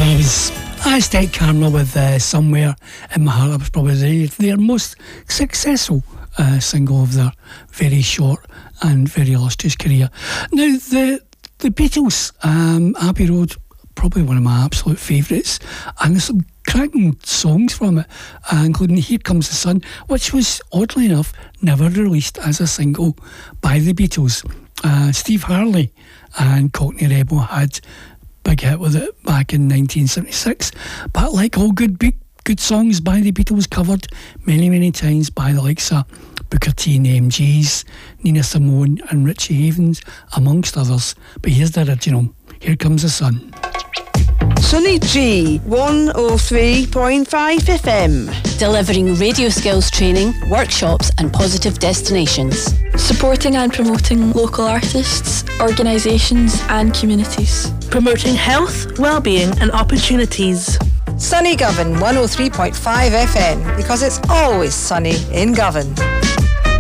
Aztec Camera with Somewhere in My Heart. That was probably their most successful single of their very short and very illustrious career. Now, the Beatles, Abbey Road, probably one of my absolute favourites, and there's some cracking songs from it, including Here Comes the Sun, which was, oddly enough, never released as a single by the Beatles. Steve Harley and Cockney Rebel had big hit with it back in 1976, but like all good songs by the Beatles, covered many times by the likes of Booker T and the MGs, Nina Simone and Richie Havens, amongst others. But here's the original. Here Comes the Sun. Sunny G 103.5 FM. Delivering radio skills training, workshops and positive destinations. Supporting and promoting local artists, organisations and communities. Promoting health, well-being and opportunities. Sunny Govan 103.5 FM, because it's always sunny in Govan.